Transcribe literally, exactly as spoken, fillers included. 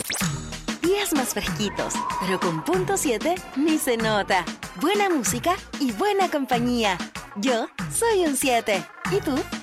Días más fresquitos, pero con punto siete ni se nota. Buena música y buena compañía. Yo soy un siete. ¿Y tú?